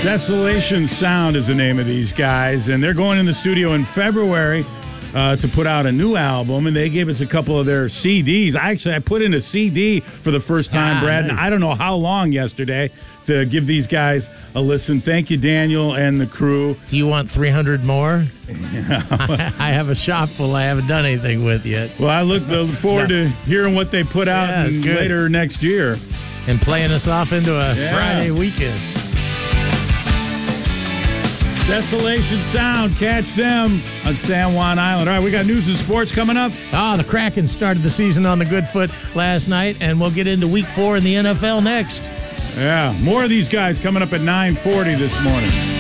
Desolation Sound is the name of these guys, and they're going in the studio in February to put out a new album, and they gave us a couple of their CDs. I put in a CD for the first time, Brad, nice. and I don't know how long yesterday to give these guys a listen. Thank you, Daniel and the crew. Do you want 300 more? I have a shop full I haven't done anything with yet. Well, I look forward to hearing what they put out later next year. And playing us off into a Friday weekend. Desolation Sound. Catch them on San Juan Island. All right, we got news and sports coming up. The Kraken started the season on the good foot last night, and we'll get into Week 4 in the NFL next. Yeah, more of these guys coming up at 9:40 this morning.